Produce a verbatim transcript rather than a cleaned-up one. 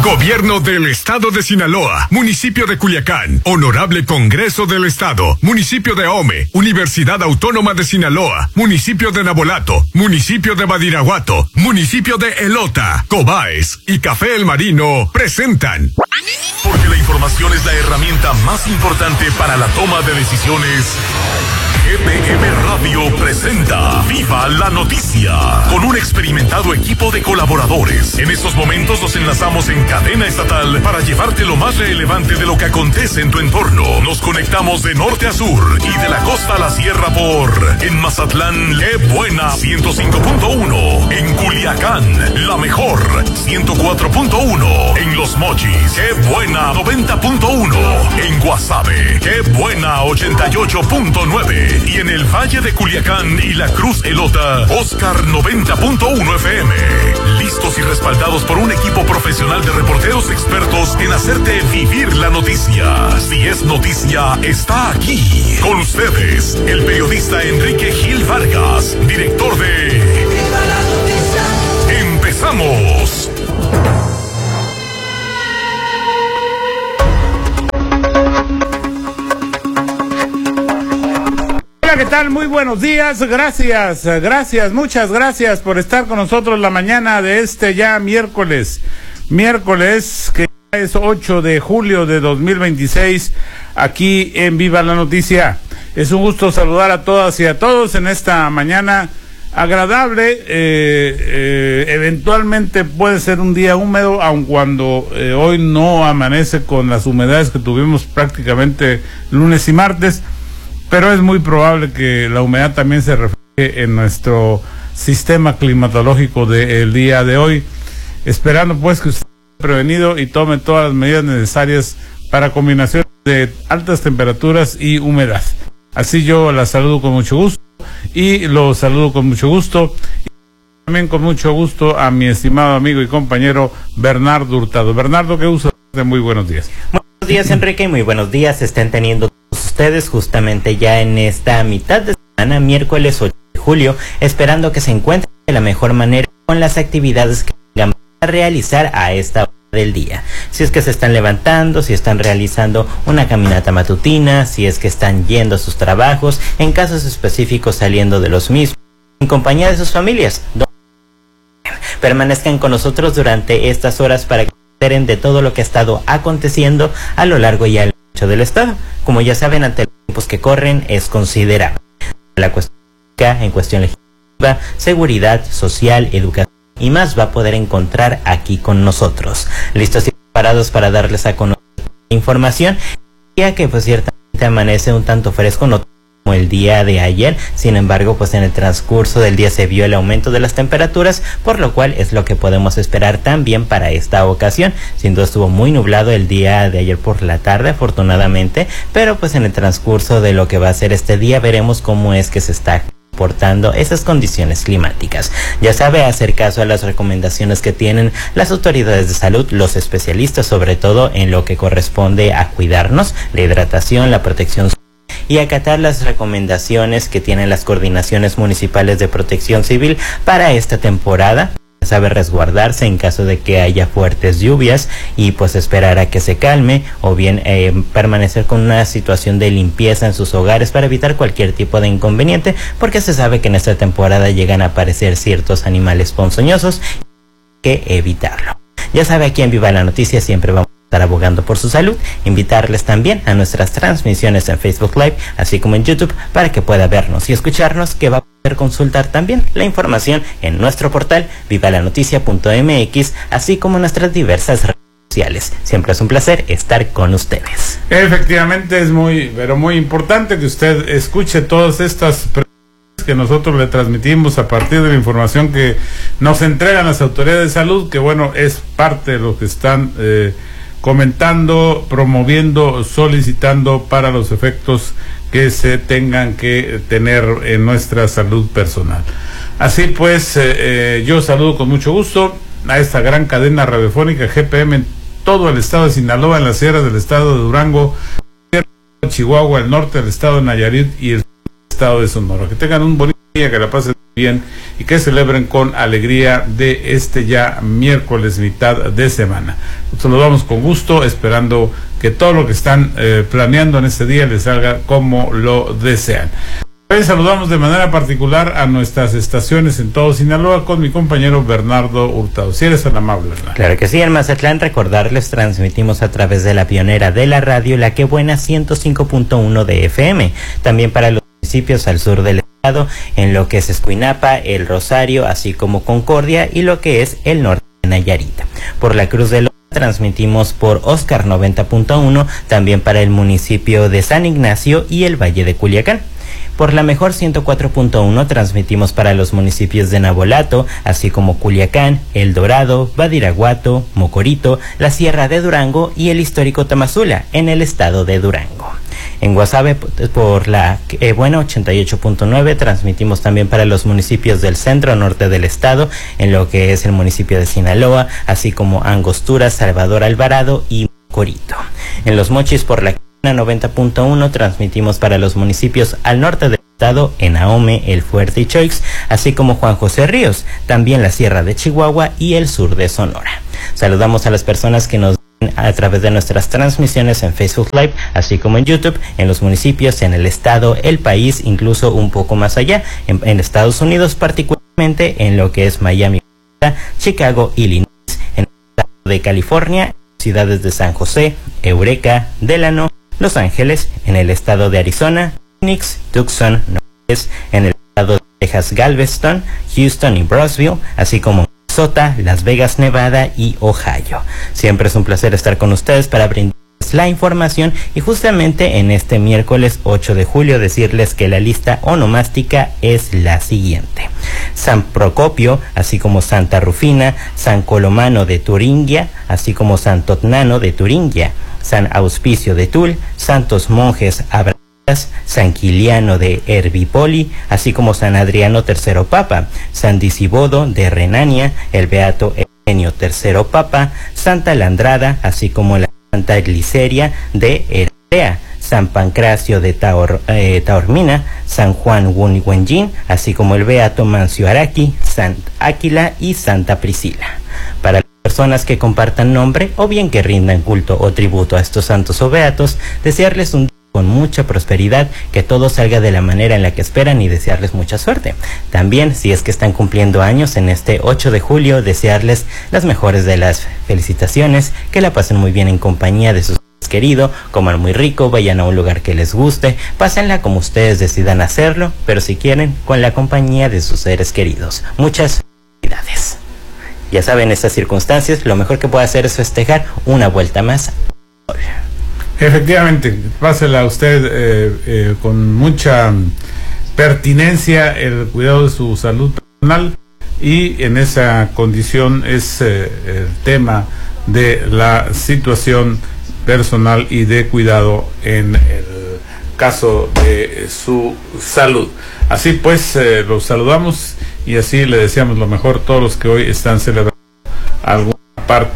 Gobierno del Estado de Sinaloa, Municipio de Culiacán, Honorable Congreso del Estado, Municipio de Ahome, Universidad Autónoma de Sinaloa, Municipio de Nabolato, Municipio de Badiraguato, Municipio de Elota, Cobaes y Café El Marino presentan. Porque la información es la herramienta más importante para la toma de decisiones. G P M Radio presenta Viva la Noticia, con un experimentado equipo de colaboradores. En estos momentos nos enlazamos en cadena estatal para llevarte lo más relevante de lo que acontece en tu entorno. Nos conectamos de norte a sur y de la costa a la sierra por en Mazatlán, ¡qué buena! ciento cinco punto uno. En Culiacán, la mejor, ciento cuatro punto uno. En Los Mochis, ¡qué buena! noventa punto uno. En Guasave, ¡qué buena! ochenta y ocho punto nueve. Y en el Valle de Culiacán y la Cruz Elota, Oscar noventa punto uno F M. Listos y respaldados por un equipo profesional de reporteros expertos en hacerte vivir la noticia. Si es noticia, está aquí. Con ustedes, el periodista Enrique Gil Vargas, director de Viva la Noticia. ¡Empezamos! Hola, ¿qué tal? Muy buenos días, gracias, gracias, muchas gracias por estar con nosotros la mañana de este ya miércoles, miércoles que ya es ocho de julio de dos mil veintiséis, aquí en Viva la Noticia. Es un gusto saludar a todas y a todos en esta mañana agradable, eh, eh, eventualmente puede ser un día húmedo, aun cuando eh, hoy no amanece con las humedades que tuvimos prácticamente lunes y martes. Pero es muy probable que la humedad también se refleje en nuestro sistema climatológico del día de hoy, esperando pues que usted esté prevenido y tome todas las medidas necesarias para combinación de altas temperaturas y humedad. Así yo la saludo con mucho gusto y lo saludo con mucho gusto y también con mucho gusto a mi estimado amigo y compañero Bernardo Hurtado. Bernardo, qué gusto, muy buenos días. Buenos días, Enrique, y muy buenos días estén teniendo ustedes justamente ya en esta mitad de semana, miércoles ocho de julio, esperando que se encuentren de la mejor manera con las actividades que van a realizar a esta hora del día. Si es que se están levantando, si están realizando una caminata matutina, si es que están yendo a sus trabajos, en casos específicos saliendo de los mismos, en compañía de sus familias. Permanezcan con nosotros durante estas horas para que se enteren de todo lo que ha estado aconteciendo a lo largo y a lo ancho del estado. Como ya saben, ante los tiempos que corren es considerable. La cuestión en cuestión legislativa, seguridad social, educación y más va a poder encontrar aquí con nosotros. Listos y preparados para darles a conocer la información, ya que pues ciertamente amanece un tanto fresco, no como el día de ayer. Sin embargo, pues en el transcurso del día se vio el aumento de las temperaturas, por lo cual es lo que podemos esperar también para esta ocasión. Sin duda estuvo muy nublado el día de ayer por la tarde, afortunadamente, pero pues en el transcurso de lo que va a ser este día veremos cómo es que se está portando esas condiciones climáticas. Ya sabe, hacer caso a las recomendaciones que tienen las autoridades de salud, los especialistas, sobre todo en lo que corresponde a cuidarnos, la hidratación, la protección y acatar las recomendaciones que tienen las coordinaciones municipales de protección civil para esta temporada. Sabe resguardarse en caso de que haya fuertes lluvias y pues esperar a que se calme, o bien eh, permanecer con una situación de limpieza en sus hogares para evitar cualquier tipo de inconveniente, porque se sabe que en esta temporada llegan a aparecer ciertos animales ponzoñosos y hay que evitarlo. Ya sabe, aquí en Viva la Noticia siempre vamos a estar abogando por su salud. Invitarles también a nuestras transmisiones en Facebook Live, así como en YouTube, para que pueda vernos y escucharnos, que va a poder consultar también la información en nuestro portal viva la noticia punto m x, así como en nuestras diversas redes sociales. Siempre es un placer estar con ustedes. Efectivamente, es muy, pero muy importante que usted escuche todas estas preguntas que nosotros le transmitimos a partir de la información que nos entregan las autoridades de salud, que bueno, es parte de lo que están eh, comentando, promoviendo, solicitando para los efectos que se tengan que tener en nuestra salud personal. Así pues, eh, eh, yo saludo con mucho gusto a esta gran cadena radiofónica G P M en todo el estado de Sinaloa, en las sierras del estado de Durango, Chihuahua, el norte del estado de Nayarit y el estado de Sonora. Que tengan un bonito día, que la pasen bien y que celebren con alegría de este ya miércoles mitad de semana. Nos saludamos con gusto, esperando que todo lo que están eh, planeando en este día les salga como lo desean. Hoy saludamos de manera particular a nuestras estaciones en todo Sinaloa con mi compañero Bernardo Hurtado. Si eres tan amable, ¿verdad? Claro que sí, en Mazatlán, recordarles, transmitimos a través de la pionera de la radio, La Que Buena ciento cinco punto uno de F M. También para los municipios al sur del estado, en lo que es Escuinapa, El Rosario, así como Concordia, y lo que es el norte de Nayarit. Por la Cruz de Loma transmitimos por Oscar noventa punto uno, también para el municipio de San Ignacio y el Valle de Culiacán. Por la Mejor ciento cuatro punto uno transmitimos para los municipios de Nabolato, así como Culiacán, El Dorado, Badiraguato, Mocorito, la Sierra de Durango y el histórico Tamazula, en el estado de Durango. En Guasave, por la eh, Buena ochenta y ocho punto nueve, transmitimos también para los municipios del centro norte del estado, en lo que es el municipio de Sinaloa, así como Angostura, Salvador Alvarado y Mocorito. En Los Mochis, por la noventa punto uno, transmitimos para los municipios al norte del estado, en Ahome, El Fuerte y Choix, así como Juan José Ríos, también la Sierra de Chihuahua y el sur de Sonora. Saludamos a las personas que nos ven a través de nuestras transmisiones en Facebook Live, así como en YouTube, en los municipios, en el estado, el país, incluso un poco más allá, en, en Estados Unidos, particularmente en lo que es Miami, Chicago, Illinois, en el estado de California, ciudades de San José, Eureka, Delano, Los Ángeles, en el estado de Arizona, Phoenix, Tucson, Norris, en el estado de Texas, Galveston, Houston y Brownsville, así como Minnesota, Las Vegas, Nevada y Ohio. Siempre es un placer estar con ustedes para brindarles la información, y justamente en este miércoles ocho de julio decirles que la lista onomástica es la siguiente: San Procopio, así como Santa Rufina, San Colomano de Turingia, así como San Totnano de Turingia, San Auspicio de Tul, Santos Monjes Abradas, San Quiliano de Herbipoli, así como San Adriano tercero Papa, San Disibodo de Renania, el Beato Eugenio tercero Papa, Santa Landrada, así como la Santa Gliceria de Eritrea, San Pancracio de Taor, eh, Taormina, San Juan Wenjin, así como el Beato Mancio Araki, San Áquila y Santa Priscila. Para personas que compartan nombre o bien que rindan culto o tributo a estos santos o beatos, desearles un día con mucha prosperidad, que todo salga de la manera en la que esperan y desearles mucha suerte. También, si es que están cumpliendo años en este ocho de julio, desearles las mejores de las felicitaciones, que la pasen muy bien en compañía de sus queridos, coman muy rico, vayan a un lugar que les guste, pásenla como ustedes decidan hacerlo, pero si quieren, con la compañía de sus seres queridos. Muchas felicidades. Ya saben, en estas circunstancias, lo mejor que puede hacer es festejar una vuelta más. Efectivamente, pásela usted eh, eh, con mucha pertinencia el cuidado de su salud personal, y en esa condición es eh, el tema de la situación personal y de cuidado en el caso de su salud. Así pues, eh, los saludamos y así le deseamos lo mejor a todos los que hoy están celebrando alguna parte